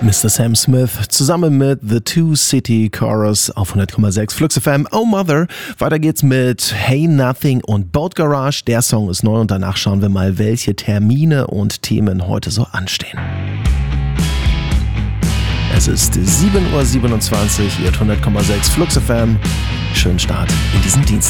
Mr. Sam Smith zusammen mit The Two City Chorus auf 100,6 Flux FM. Oh Mother. Weiter geht's mit Hey Nothing und Boat Garage. Der Song ist neu und danach schauen wir mal, welche Termine und Themen heute so anstehen. Es ist 7.27 Uhr, ihr hört 100,6 Flux FM. Schönen Start in diesen Dienstag.